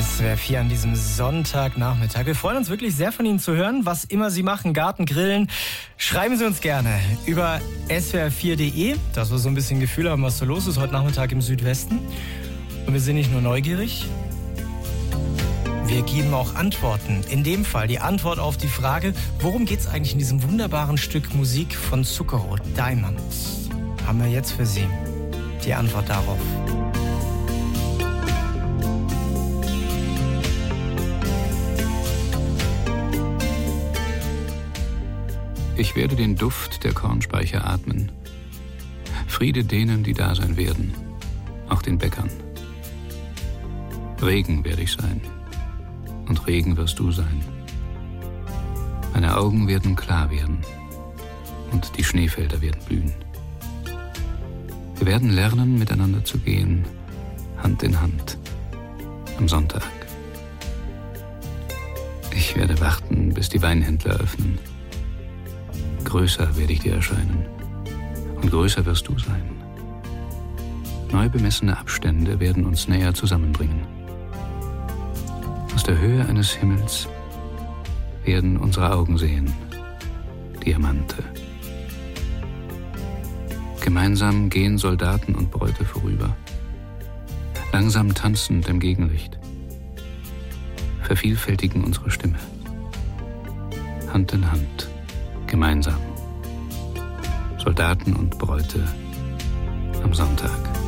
SWR 4 an diesem Sonntagnachmittag. Wir freuen uns wirklich sehr, von Ihnen zu hören. Was immer Sie machen, Garten, Grillen, schreiben Sie uns gerne über swr4.de, dass wir so ein bisschen Gefühl haben, was so los ist heute Nachmittag im Südwesten. Und wir sind nicht nur neugierig, wir geben auch Antworten. In dem Fall die Antwort auf die Frage, worum geht es eigentlich in diesem wunderbaren Stück Musik von Zuckerrot, Diamonds? Haben wir jetzt für Sie die Antwort darauf. Ich werde den Duft der Kornspeicher atmen. Friede denen, die da sein werden, auch den Bäckern. Regen werde ich sein, und Regen wirst du sein. Meine Augen werden klar werden, und die Schneefelder werden blühen. Wir werden lernen, miteinander zu gehen, Hand in Hand, am Sonntag. Ich werde warten, bis die Weinhändler öffnen. Größer werde ich dir erscheinen, und größer wirst du sein. Neu bemessene Abstände werden uns näher zusammenbringen. Aus der Höhe eines Himmels werden unsere Augen sehen, Diamante. Gemeinsam gehen Soldaten und Bräute vorüber, langsam tanzend im Gegenlicht, vervielfältigen unsere Stimme, Hand in Hand. Gemeinsam. Soldaten und Bräute am Sonntag.